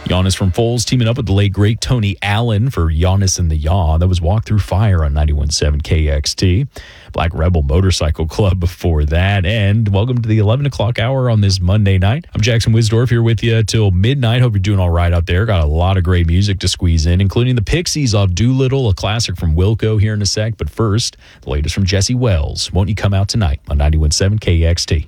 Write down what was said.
Giannis from Foles teaming up with the late, great Tony Allen for Giannis and the Yaw. That was Walk Through Fire on 91.7 KXT. Black Rebel Motorcycle Club before that. And welcome to the 11 o'clock hour on this Monday night. I'm Jackson Wisdorf here with you till midnight. Hope you're doing all right out there. Got a lot of great music to squeeze in, including the Pixies off Doolittle, a classic from Wilco here in a sec. But first, the latest from Jesse Wells. Won't You Come Out Tonight on 91.7 KXT.